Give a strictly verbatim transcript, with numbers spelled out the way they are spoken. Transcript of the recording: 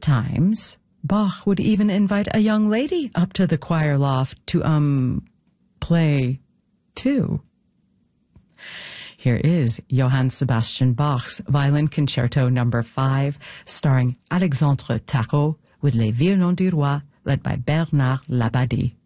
Sometimes Bach would even invite a young lady up to the choir loft to, um, play too. Here is Johann Sebastian Bach's Violin Concerto number five, starring Alexandre Tarot with Les Violons du Roi, led by Bernard Labadie.